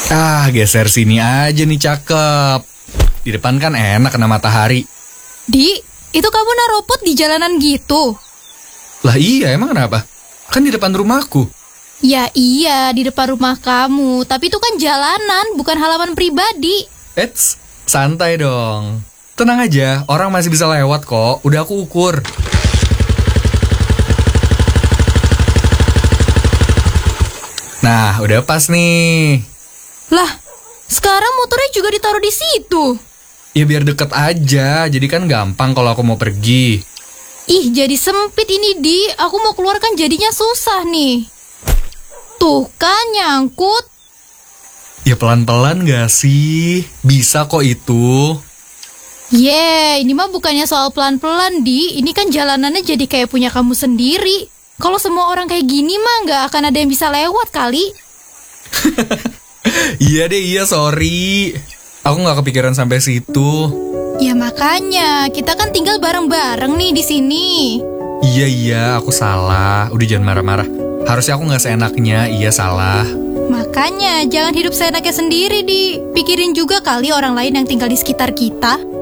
Geser sini aja nih, cakep. Di depan kan enak kena matahari. Di, itu kamu naruh pot di jalanan gitu? Lah iya, emang kenapa? Kan di depan rumahku. Ya iya, di depan rumah kamu. Tapi itu kan jalanan, bukan halaman pribadi. Eits, santai dong. Tenang aja, orang masih bisa lewat kok. Udah aku ukur. Nah, udah pas nih. Lah, sekarang motornya juga ditaruh di situ. Ya biar deket aja, jadi kan gampang kalau aku mau pergi. Ih, jadi sempit ini, Di. Aku mau keluar kan jadinya susah nih. Tuh kan, nyangkut. Ya pelan-pelan gak sih? Bisa kok itu. Ini mah bukannya soal pelan-pelan, Di. Ini kan jalanannya jadi kayak punya kamu sendiri. Kalau semua orang kayak gini mah nggak akan ada yang bisa lewat kali. Iya deh, iya, sorry. Aku nggak kepikiran sampai situ. Ya makanya, kita kan tinggal bareng-bareng nih di sini. Iya, aku salah. Udah jangan marah-marah. Harusnya aku nggak seenaknya, iya salah. Makanya, jangan hidup seenaknya sendiri, Di. Pikirin juga kali orang lain yang tinggal di sekitar kita.